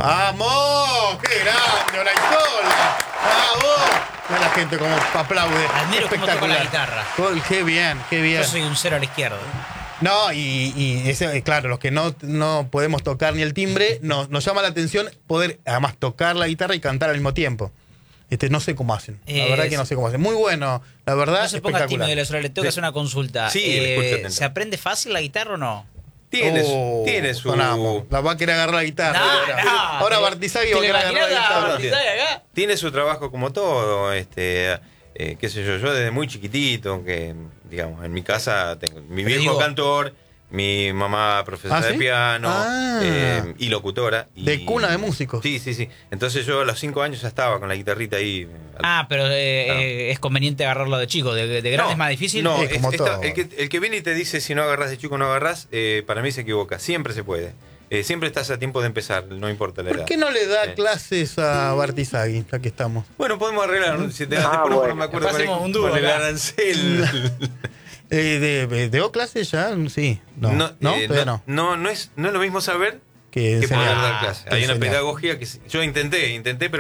¡Vamos! ¡Qué grande, Olaizola! ¡Bravo! Mira la gente como aplaude. Admiro cómo toca la guitarra. Qué bien, qué bien. Yo soy un cero a la izquierda. No, y ese, claro, los que no podemos tocar ni el timbre, nos llama la atención poder, además, tocar la guitarra y cantar al mismo tiempo. No sé cómo hacen. La verdad que no sé cómo hacen. Muy bueno, la verdad. No se ponga tímido de la sola, le tengo que hacer una consulta. Sí, ¿Se aprende fácil la guitarra o no? Tiene su... Sonamos. La va a querer agarrar la guitarra. Ahora Bartizagui va a querer agarrar la guitarra. Tiene su trabajo como todo. Qué sé yo desde muy chiquitito, que digamos, en mi casa tengo mi viejo cantor, mi mamá profesora de piano y locutora. De cuna de músicos. Sí. Entonces yo a los 5 años ya estaba con la guitarrita ahí. Pero es conveniente agarrarlo de chico. ¿De grande es más difícil? No, todo. El que viene y te dice si no agarrás de chico no agarrás, para mí se equivoca. Siempre se puede. Siempre estás a tiempo de empezar, no importa la edad. ¿Por qué no le da clases a Bartizagui, ya que estamos? Bueno, podemos arreglar. Si no me acuerdo con el arancel. ¿Dio clases ya? Sí. Todavía no. No es lo mismo saber que poder enseñar. dar clases. Hay una pedagogía que yo intenté, pero